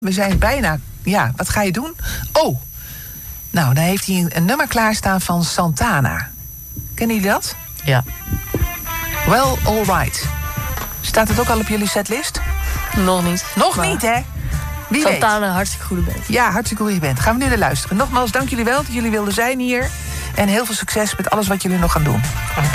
We zijn bijna... Ja, wat ga je doen? Oh, nou, dan heeft hij een nummer klaarstaan van Santana. Kennen jullie dat? Ja. Well, alright. Staat het ook al op jullie setlist? Nog niet. Nog niet, hè? Wie weet. Santana, hartstikke goede band. Ja, hartstikke goede band. Gaan we nu naar luisteren. Nogmaals, dank jullie wel dat jullie wilden zijn hier. En heel veel succes met alles wat jullie nog gaan doen.